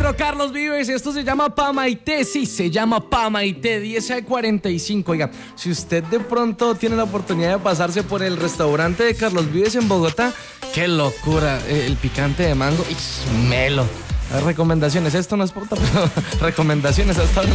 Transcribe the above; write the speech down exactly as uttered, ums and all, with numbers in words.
maestro Carlos Vives. Esto se llama Pamaité. Sí, se llama Pamaité, diez a cuarenta y cinco. Oiga, si usted de pronto tiene la oportunidad de pasarse por el restaurante de Carlos Vives en Bogotá, qué locura. El picante de mango y melo. Recomendaciones. Esto no es pauta, pero recomendaciones hasta ahora.